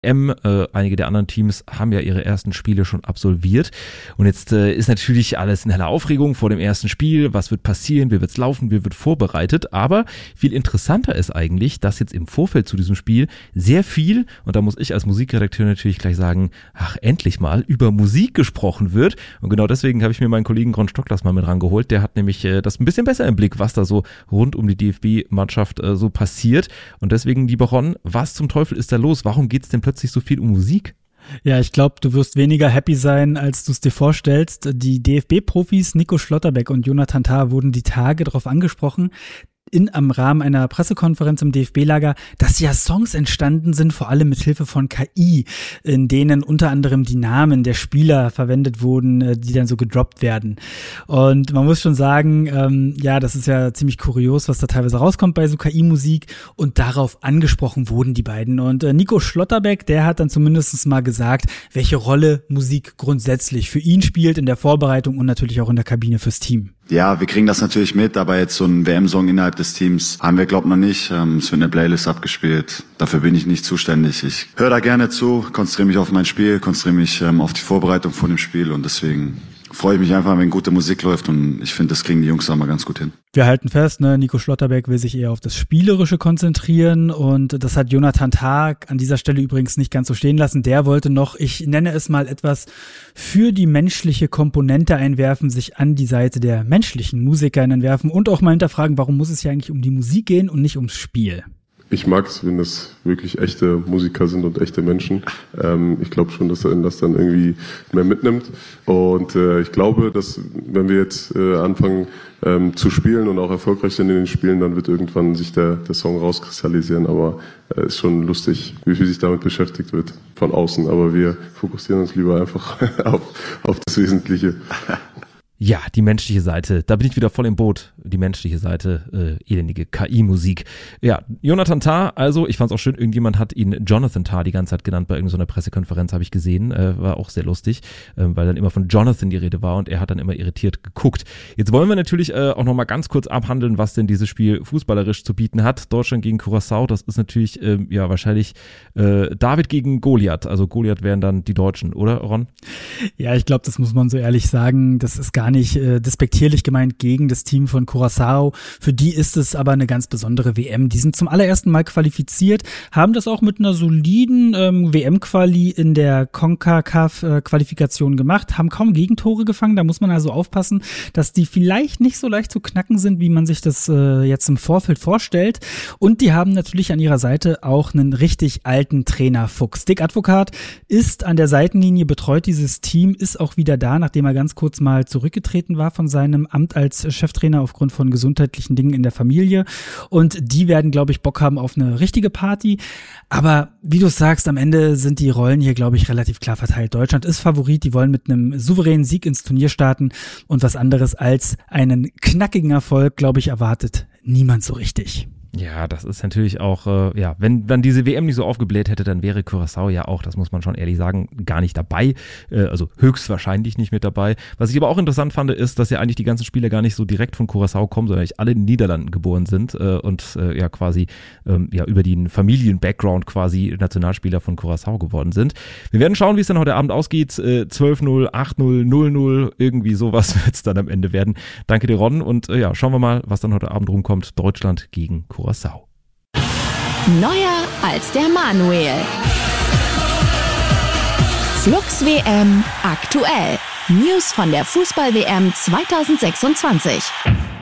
Einige der anderen Teams haben ja ihre ersten Spiele schon absolviert und jetzt ist natürlich alles in heller Aufregung vor dem ersten Spiel. Was wird passieren? Wie wird's laufen? Wie wird vorbereitet? Aber viel interessanter ist eigentlich, dass jetzt im Vorfeld zu diesem Spiel sehr viel, und da muss ich als Musikredakteur natürlich gleich sagen, ach, endlich mal, über Musik gesprochen wird. Und genau deswegen habe ich mir meinen Kollegen Ron Stocklas mal mit rangeholt. Der hat nämlich das ein bisschen besser im Blick, was da so rund um die DFB-Mannschaft so passiert. Und deswegen, lieber Ron, was zum Teufel ist da los? Warum geht's denn plötzlich so viel um Musik? Ja, ich glaube, du wirst weniger happy sein, als du es dir vorstellst. Die DFB-Profis Nico Schlotterbeck und Jonathan Tah wurden die Tage darauf angesprochen, am Rahmen einer Pressekonferenz im DFB-Lager, dass ja Songs entstanden sind, vor allem mit Hilfe von KI, in denen unter anderem die Namen der Spieler verwendet wurden, die dann so gedroppt werden. Und man muss schon sagen, ja, das ist ja ziemlich kurios, was da teilweise rauskommt bei so KI-Musik, und darauf angesprochen wurden die beiden. Und Nico Schlotterbeck, der hat dann zumindest mal gesagt, welche Rolle Musik grundsätzlich für ihn spielt in der Vorbereitung und natürlich auch in der Kabine fürs Team. Ja, wir kriegen das natürlich mit, aber jetzt so einen WM-Song innerhalb des Teams haben wir, glaubt man nicht. Es wird eine Playlist abgespielt. Dafür bin ich nicht zuständig. Ich höre da gerne zu, konzentriere mich auf mein Spiel, konzentriere mich auf die Vorbereitung von dem Spiel, und deswegen freue ich mich einfach, wenn gute Musik läuft, und ich finde, das kriegen die Jungs auch mal ganz gut hin. Wir halten fest, Nico Schlotterbeck will sich eher auf das Spielerische konzentrieren, und das hat Jonathan Tah an dieser Stelle übrigens nicht ganz so stehen lassen. Der wollte noch, ich nenne es mal, etwas für die menschliche Komponente einwerfen, sich an die Seite der menschlichen MusikerInnen werfen und auch mal hinterfragen, warum muss es hier eigentlich um die Musik gehen und nicht ums Spiel? Ich mag es, wenn das wirklich echte Musiker sind und echte Menschen. Ich glaube schon, dass er das dann irgendwie mehr mitnimmt. Und ich glaube, dass wenn wir jetzt anfangen zu spielen und auch erfolgreich sind in den Spielen, dann wird irgendwann sich der Song rauskristallisieren. Aber ist schon lustig, wie viel sich damit beschäftigt wird von außen. Aber wir fokussieren uns lieber einfach auf das Wesentliche. Ja, die menschliche Seite, da bin ich wieder voll im Boot. Die menschliche Seite, elendige KI-Musik. Ja, Jonathan Tah, also ich fand's auch schön, irgendjemand hat ihn Jonathan Tah die ganze Zeit genannt bei irgendeiner Pressekonferenz, habe ich gesehen, war auch sehr lustig, weil dann immer von Jonathan die Rede war und er hat dann immer irritiert geguckt. Jetzt wollen wir natürlich auch nochmal ganz kurz abhandeln, was denn dieses Spiel fußballerisch zu bieten hat. Deutschland gegen Curaçao, das ist natürlich ja wahrscheinlich David gegen Goliath, also Goliath wären dann die Deutschen, oder Ron? Ja, ich glaube, das muss man so ehrlich sagen, das ist gar nicht despektierlich gemeint gegen das Team von Curaçao. Für die ist es aber eine ganz besondere WM. Die sind zum allerersten Mal qualifiziert, haben das auch mit einer soliden WM-Quali in der CONCACAF-Qualifikation gemacht, haben kaum Gegentore gefangen. Da muss man also aufpassen, dass die vielleicht nicht so leicht zu knacken sind, wie man sich das jetzt im Vorfeld vorstellt. Und die haben natürlich an ihrer Seite auch einen richtig alten Trainerfuchs. Dick Advokat ist an der Seitenlinie, betreut dieses Team, ist auch wieder da, nachdem er ganz kurz mal zurückgetreten war von seinem Amt als Cheftrainer aufgrund von gesundheitlichen Dingen in der Familie. Und die werden, glaube ich, Bock haben auf eine richtige Party. Aber wie du sagst, am Ende sind die Rollen hier, glaube ich, relativ klar verteilt. Deutschland ist Favorit, die wollen mit einem souveränen Sieg ins Turnier starten, und was anderes als einen knackigen Erfolg, glaube ich, erwartet niemand so richtig. Ja, das ist natürlich auch, ja, wenn dann diese WM nicht so aufgebläht hätte, dann wäre Curaçao ja auch, das muss man schon ehrlich sagen, gar nicht dabei, also höchstwahrscheinlich nicht mit dabei. Was ich aber auch interessant fand, ist, dass ja eigentlich die ganzen Spieler gar nicht so direkt von Curaçao kommen, sondern eigentlich alle in den Niederlanden geboren sind und ja quasi ja über den Familien-Background quasi Nationalspieler von Curaçao geworden sind. Wir werden schauen, wie es dann heute Abend ausgeht, 12-0, 8-0, 0-0, irgendwie sowas wird es dann am Ende werden. Danke dir, Ron, und ja, schauen wir mal, was dann heute Abend rumkommt. Deutschland gegen Curaçao. Neuer als der Manuel. Flux WM aktuell. News von der Fußball-WM 2026.